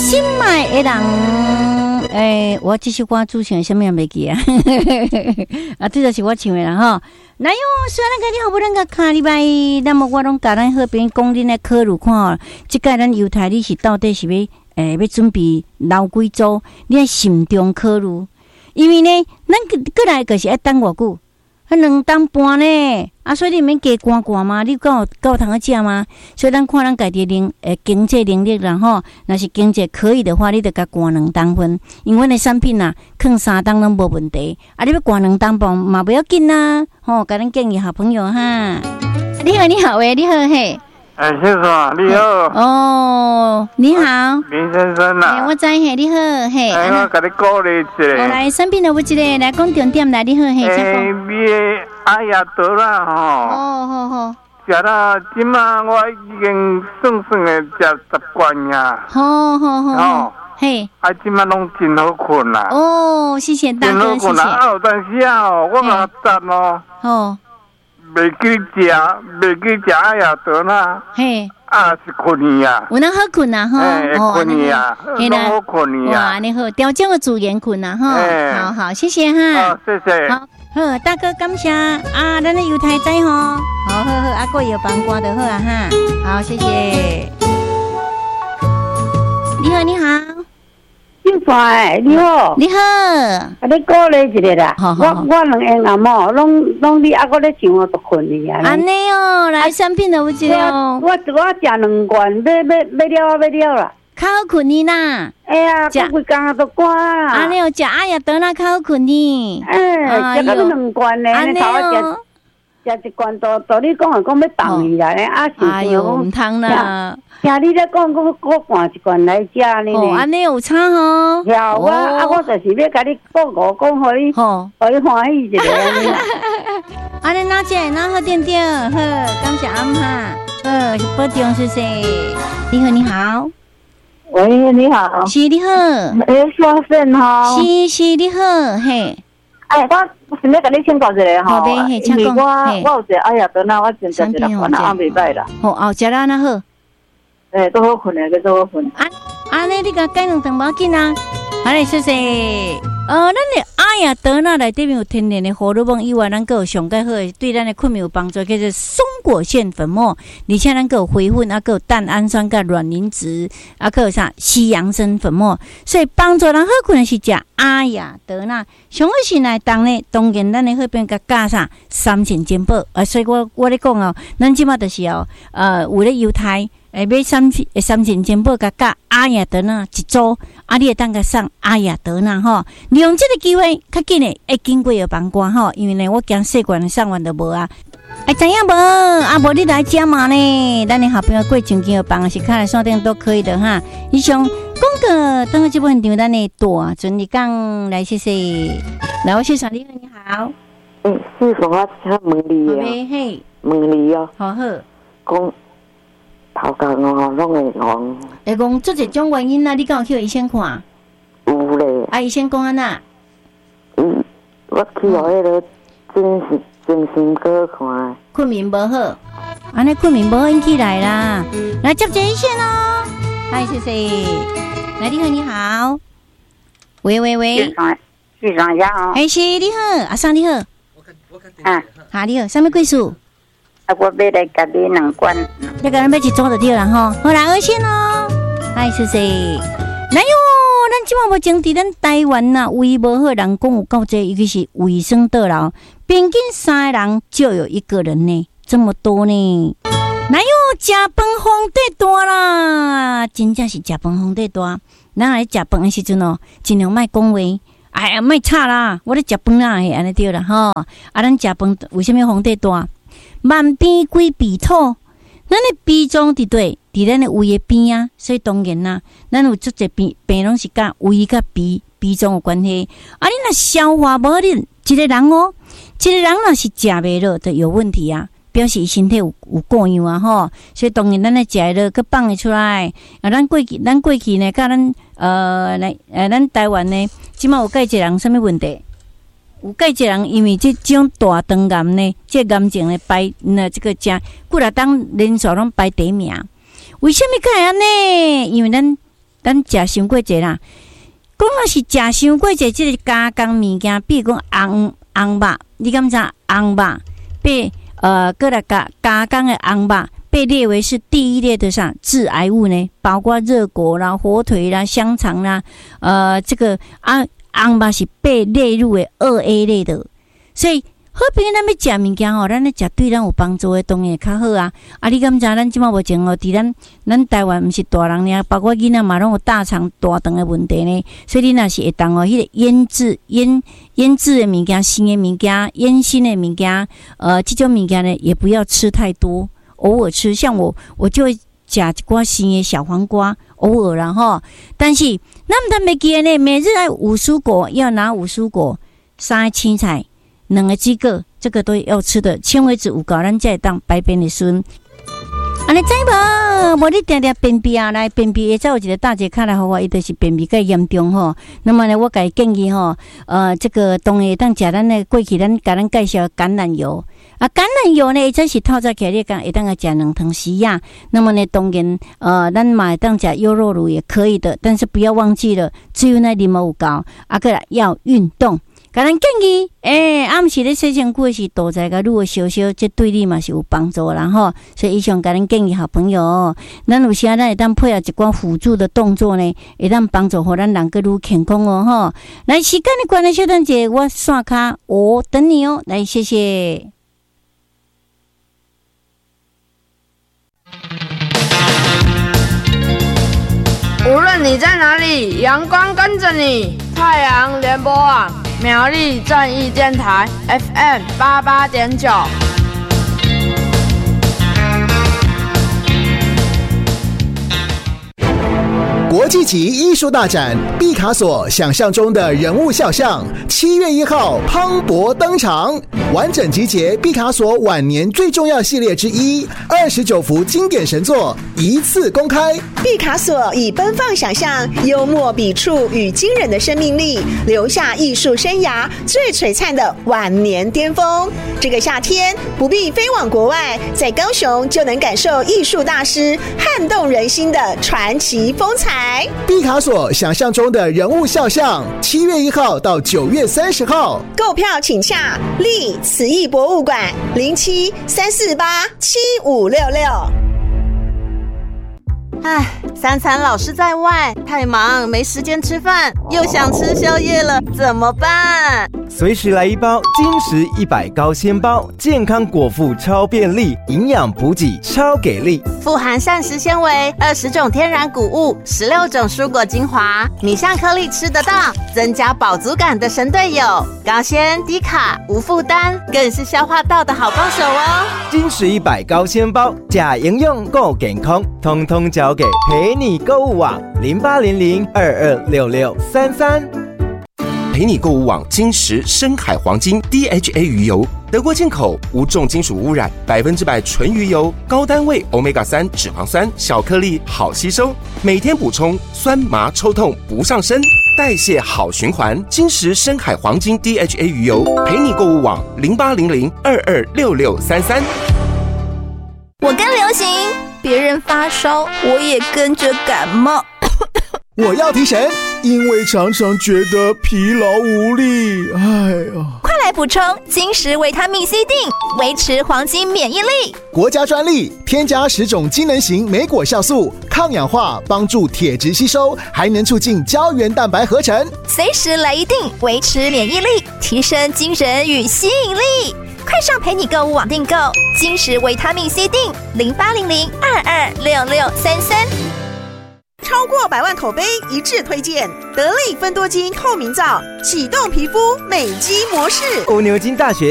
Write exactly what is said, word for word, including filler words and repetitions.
心爱的人，诶、欸，我这首歌主唱什么也袂记啊，啊，这就是我唱的啦吼。那哟，虽然讲你好不能个卡礼拜，那么我拢甲咱好边讲恁的考虑看哦，即个咱犹太你是到底是要诶、欸、要准备留几组？你要慎重考虑，因为呢，咱过来就是要等偌久。迄两当半呢，啊，所以你免加寒寒嘛，你够够通个食吗？所以咱看咱家己能诶经济能力啦吼，若是经济可以的话，你得甲寒两当分，因为阮的产品啊，放三当拢无问题。啊，你要寒两当半嘛不要紧啦，吼，甲咱建议好朋友哈。你好，你好喂，你好嘿。 哎，先生，你好。 哦，你好， 林先生啊。 欸、我知嘿，你好嘿。 哎，我甲你鼓励一下。 我来产品的有一个来讲重点来，你好嘿，请讲。 哎，你的阿亚得啦吼。 哦，好好。 食啦，即马我已经算算的食十罐呀。 好好好。哦。嘿。 啊，即马拢真好困啦。 哦，谢谢大哥，谢谢。 真好困啦，啊，有当时啊吼，我甲赞哦。哦。袂记食，袂记食阿亚得啦。嘿。啊，是困去啊！ 有能好困啊，吼， 哦，困去啊，拢好困去啊！ 哇，你好，调整个主言困啊，哈，好好，谢谢哈， 好，谢谢， 好，好，大哥感谢啊，咱的犹太仔吼，好好好，啊，过有帮瓜的好啊，哈，好，谢谢。你好，你好， 秀才，你好， 你好， 啊，你鼓励一下啦，我我两个阿嬷，拢拢你啊，我咧想我都困去啊。 安尼哦，来产品的有一个哦， 我我食两罐，要要要了要了啦， 较好困呢啦。 哎呀，食规工都寒啦。 安尼哦，食阿亚得那较好困呢。 哎，食到两罐呢， 安尼哦。 食一罐都都你讲啊，讲要放去啦，啊是哎呦，唔通啦。 听你咧讲，我我换一罐来食呢。 哦，安尼有差吼。 有我啊，我就是要甲你讲我讲，互你，互你欢喜一下。 安尼哪只哪好点点，好，感谢阿妈，好，保重谢谢。你好，你好。 喂，你好。 是你好。 诶，刷线吼。 是是你好，嘿。 哎，我想要甲你请教一下吼，因为我我有一个哎呀，等下我真正一个困啊，未歹啦。 好，后食啦那好。 诶，都好困诶，都好困。 啊，安尼你甲改两顿无要紧啊。好嘞，谢谢。呃，咱的阿亚德纳内底面有天然的荷尔蒙以外，咱个有上介好的对咱的困眠有帮助，叫做松果腺粉末，而且咱个有回粉，啊个有蛋氨酸、甲卵磷脂，啊个有啥西洋参粉末，所以帮助人好困的是食阿亚德纳。上好是来当呢，当然咱的好边甲加啥三层煎宝啊，所以我我咧讲哦，咱即马就是哦，呃，有咧犹太。诶，买三三层煎宝，甲加阿亚德纳一组，啊，你会当甲送阿亚德纳吼。利用这个机会，较紧诶，会经过有帮瓜吼，因为呢，我惊细罐送完都无啊。哎，知影无？啊，无你来加嘛呢？咱的好朋友过前经有帮，是看来锁定都可以的哈。以上讲个，等下这部分场咱的大准你讲来谢谢。来，我谢小丽，你好。 嗯，是说我请问你啊？ 嘿， 问你哦。 好好。 讲。头壳哦，拢会戆。 会戆，做一种原因啊！你敢有去医生看？ 有咧。 啊，医生讲安那？ 嗯，我去互迄个精神精神科看。 困眠无好，安尼困眠无好，引起来啦。来接这一线哦。嗨，谢谢。来，你好，你好。喂喂喂。 是上家好。 哎，是你好，阿桑你好。 我看我看。 啊， 好你好，什么贵数？ 我要来甲你两罐， 你个人要一组就对了吼。好啦，二线哦，嗨，谢谢。来哟，咱即马目前伫咱台湾呐，胃无好人讲有够济，尤其是卫生倒流，平均三个人就有一个人呢，这么多呢。来哟，食饭皇帝大啦，真正是食饭皇帝大。咱来食饭的时阵哦，尽量莫讲话，哎呀，莫吵啦，我咧食饭啦，嘿，安尼对啦吼。啊，咱食饭为什么皇帝大？慢边归鼻土，咱的鼻脏伫对，伫咱的胃的边啊，所以当然啦，咱有足侪病病拢是甲胃甲鼻鼻脏有关系。啊，你若消化无好，一个人哦，一个人若是食袂落，就有问题啊，表示身体有有过样啊吼。所以当然咱来食落，佮放会出来。啊，咱过去，咱过去呢，甲咱呃来呃，咱台湾呢，即马有介一人什么问题？有介一人因为这种大肠癌呢，这癌症呢排那这个真，几若当连续拢排第一名。为什么介安呢？因为咱咱食伤过济啦。讲若是食伤过济，即个加工物件，比如讲红红肉，你敢知红肉被呃，过来加加工的红肉被列为是第一列的啥致癌物呢？包括热狗啦、火腿啦、香肠啦，呃，这个啊红肉是被列入为二 A 类的，所以。好朋友，咱要食物件吼，咱咧食对咱有帮助的，当然会较好啊。啊，你敢知咱即马目前哦，伫咱咱台湾毋是大人尔，包括囡仔嘛，拢有大肠大肠的问题呢。所以你若是会当哦，迄个腌制、腌腌制的物件、新的物件、腌新的物件，呃，这种物件呢，也不要吃太多，偶尔吃。像我，我就会食一寡新的小黄瓜，偶尔啦吼。但是咱毋通袂记呢，每日爱五蔬果，要拿五蔬果，三个青菜。两个几个，这个都要吃的，纤维质有够，咱才会当排便的顺。安尼知无？无你定定便秘啊，来便秘，再有一个大姐看来好我，伊就是便秘较严重吼。那么呢，我甲伊建议吼，呃，这个当然会当食咱的过去咱甲咱介绍橄榄油啊，橄榄油呢，这是透早起来，你讲会当个食两汤匙啊。那么呢，当然呃，咱嘛会当食优酪乳也可以的，但是不要忘记了，只有那啉有够，啊个要运动。甲咱建议，诶、欸，暗时咧洗身躯是多在个愈小小，这对你嘛是有帮助啦吼。所以以上甲咱建议好朋友，咱有时啊，咱会当配合一寡辅助的动作呢，会当帮助互咱人个愈健康哦吼。来，时间的关系，小等姐，我刷卡，我等你哦。来，谢谢。 无论你在哪里，阳光跟着你。太阳联播网苗栗正义电台 F M 八八点九。 国际级艺术大展毕卡索想象中的人物肖像，七月一号磅礴登场，完整集结毕卡索晚年最重要系列之一，二十九幅经典神作一次公开。 毕卡索以奔放想象、幽默笔触与惊人的生命力，留下艺术生涯最璀璨的晚年巅峰。这个夏天不必飞往国外，在高雄就能感受艺术大师撼动人心的传奇风采。 毕卡索想象中的人物肖像，七月一号到九月三十号， 购票请洽立慈艺博物馆零七三四八七五六六。 唉，三餐老是在外，太忙没时间吃饭，又想吃宵夜了，怎么办？ 随时来一包精实一百高纤包，健康果腹超便利，营养补给超给力， 富含膳食纤维、二十种天然谷物、十六种蔬果精华，米香颗粒吃得到，增加饱足感的神队友，高纤低卡无负担，更是消化道的好帮手哦。 精实一百高纤包，假营养够健康，通通交给陪你购物网零八零零二二六六三三。 陪你购物网金石深海黄金 D H A 鱼油，德国进口，无重金属污染，百分之百纯鱼油，高单位 欧米伽三 脂肪酸，小颗粒好吸收，每天补充，酸麻抽痛不上身，代谢好循环。金石深海黄金 D H A 鱼油，陪你购物网零八零零二二六六三三。 我跟流行，别人发烧，我也跟着感冒。 我要提神，因为常常觉得疲劳无力。哎呀， 快来补充金石维他命 C 锭，维持黄金免疫力。 国家专利，添加十种机能型莓果酵素，抗氧化，帮助铁质吸收，还能促进胶原蛋白合成。 随时来一锭，维持免疫力，提升精神与吸引力。快上陪你购物网订购金石维他命 C 锭，零八零零二二六六三三。 超过百万口碑一致推荐得力芬多精透明皂，启动皮肤美肌模式。 欧牛津大学